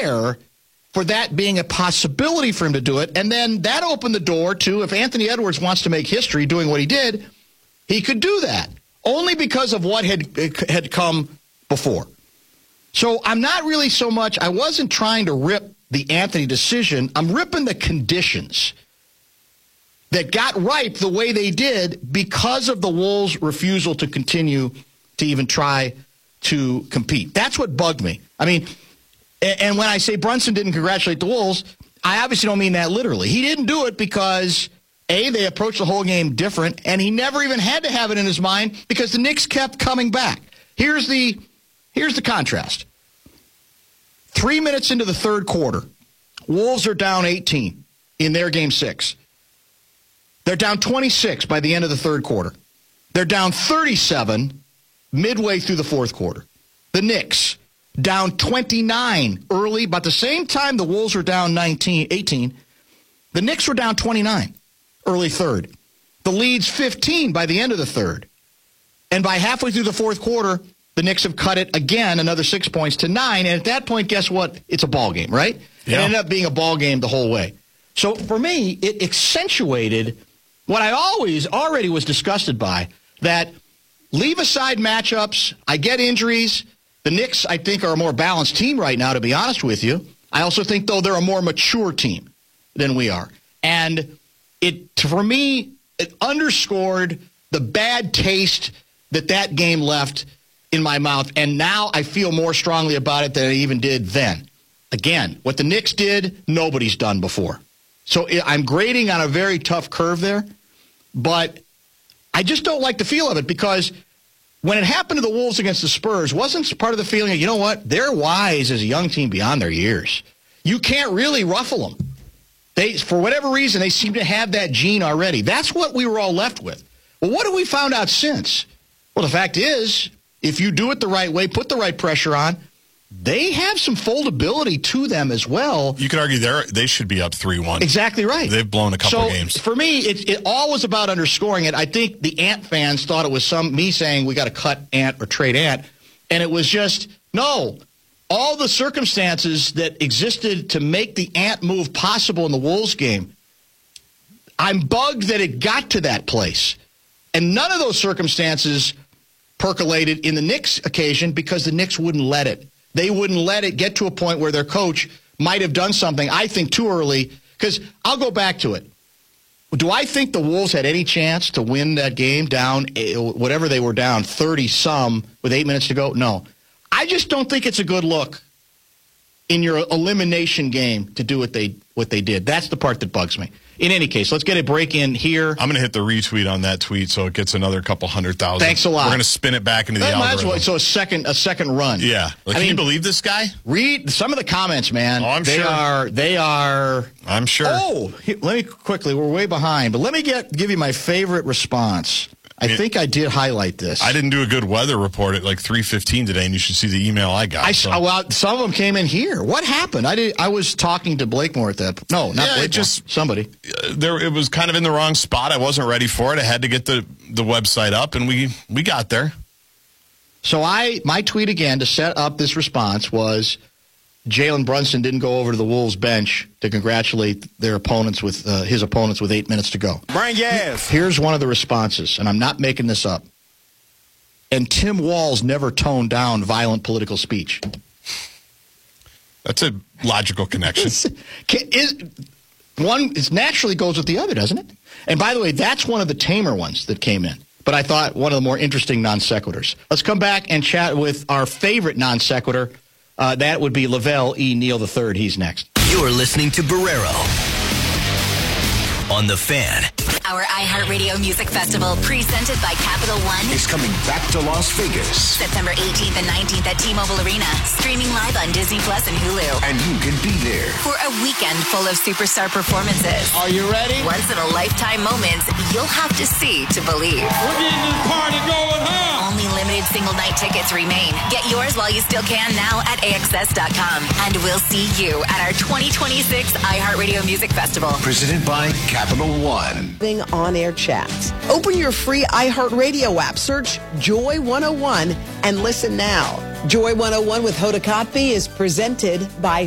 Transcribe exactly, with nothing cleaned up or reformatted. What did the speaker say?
there for that being a possibility for him to do it. And then that opened the door to, if Anthony Edwards wants to make history doing what he did, he could do that. Only because of what had had come before. So I'm not really so much, I wasn't trying to rip the Anthony decision. I'm ripping the conditions that got ripe the way they did because of the Wolves' refusal to continue to even try to compete. That's what bugged me. I mean, and when I say Brunson didn't congratulate the Wolves, I obviously don't mean that literally. He didn't do it because, A, they approached the whole game different, and he never even had to have it in his mind because the Knicks kept coming back. Here's the here's the contrast. Three minutes into the third quarter, Wolves are down eighteen in their game six. They're down twenty-six by the end of the third quarter. They're down thirty-seven midway through the fourth quarter. The Knicks down twenty-nine early, but at the same time the Wolves were down nineteen, eighteen, the Knicks were down twenty-nine early third. The lead's fifteen by the end of the third. And by halfway through the fourth quarter, the Knicks have cut it again, another six points to nine. And at that point, guess what? It's a ball game, right? Yeah. It ended up being a ball game the whole way. So for me, it accentuated what I always already was disgusted by, that leave aside matchups, I get injuries. The Knicks, I think, are a more balanced team right now, to be honest with you. I also think, though, they're a more mature team than we are. And it, for me, it underscored the bad taste that that game left in my mouth. And now I feel more strongly about it than I even did then. Again, what the Knicks did, nobody's done before. So I'm grading on a very tough curve there. But I just don't like the feel of it because when it happened to the Wolves against the Spurs, wasn't part of the feeling of, you know what, they're wise as a young team beyond their years. You can't really ruffle them. They, for whatever reason, they seem to have that gene already. That's what we were all left with. Well, what have we found out since? Well, the fact is, if you do it the right way, put the right pressure on, they have some foldability to them as well. You could argue they they should be up three one. Exactly right. They've blown a couple so of games. For me, it, it all was about underscoring it. I think the Ant fans thought it was some me saying we got to cut Ant or trade Ant, and it was just, no. All the circumstances that existed to make the Ant move possible in the Wolves game, I'm bugged that it got to that place. And none of those circumstances percolated in the Knicks occasion because the Knicks wouldn't let it. They wouldn't let it get to a point where their coach might have done something, I think, too early. Because I'll go back to it. Do I think the Wolves had any chance to win that game down, whatever they were down, thirty-some with eight minutes to go? No. I just don't think it's a good look in your elimination game to do what they what they did. That's the part that bugs me. In any case, let's get a break in here. I'm going to hit the retweet on that tweet so it gets another couple hundred thousand. Thanks a lot. We're going to spin it back into the that algorithm. Well, so a second, a second run. Yeah. Like, I can mean, you believe this guy? Read some of the comments, man. Oh, I'm they sure. Are, they are. I'm sure. Oh, here, let me quickly. We're way behind, but let me get give you my favorite response. I I mean, think I did highlight this. I didn't do a good weather report at like three fifteen today, and you should see the email I got. I, so. Well, some of them came in here. What happened? I did. I was talking to Blakemore at that. No, not Yeah, Blakemore. it just somebody. Uh, there, it was kind of in the wrong spot. I wasn't ready for it. I had to get the, the website up, and we we got there. So I my tweet again to set up this response was Jalen Brunson didn't go over to the Wolves bench to congratulate their opponents with uh, his opponents with eight minutes to go. Bring your ass. Here's one of the responses, and I'm not making this up. And Tim Walz never toned down violent political speech. That's a logical connection. Is, one it naturally goes with the other, doesn't it? And by the way, that's one of the tamer ones that came in. But I thought one of the more interesting non sequiturs. Let's come back and chat with our favorite non sequitur. Uh, that would be Lavelle E. Neal the third. He's next. You're listening to Barrero on The Fan. Our iHeartRadio Music Festival, presented by Capital One, is coming back to Las Vegas. September eighteenth and nineteenth at T-Mobile Arena. Streaming live on Disney Plus and Hulu. And you can be there for a weekend full of superstar performances. Are you ready? Once-in-a-lifetime moments you'll have to see to believe. We're getting this party going, huh? Only limited single-night tickets remain. Get yours while you still can now at A X S dot com. And we'll see you at our twenty twenty-six iHeartRadio Music Festival. Presented by Capital One. On-air chats. Open your free iHeartRadio app, search Joy one oh one, and listen now. Joy one oh one with Hoda Kotb is presented by